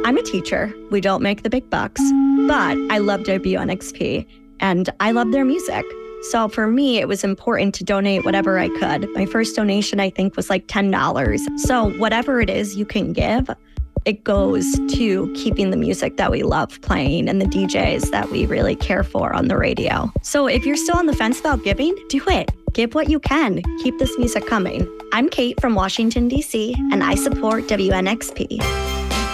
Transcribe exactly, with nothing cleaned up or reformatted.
I'm a teacher. We don't make the big bucks, but I love W N X P and I love their music. So for me, it was important to donate whatever I could. My first donation, I think, was like ten dollars. So whatever it is you can give, it goes to keeping the music that we love playing and the D Js that we really care for on the radio. So if you're still on the fence about giving, do it. Give what you can. Keep this music coming. I'm Kate from Washington, D C, and I support W N X P.